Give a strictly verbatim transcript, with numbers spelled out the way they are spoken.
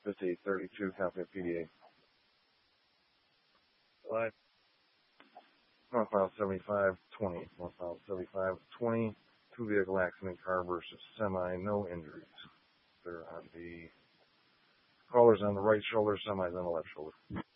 fifty-eight thirty-two, copy of P D A. Live. North file seventy-five twenty. North file seventy-five twenty. Two vehicle accident, car versus semi, no injuries. They're on the callers on the right shoulder, semis on the left shoulder.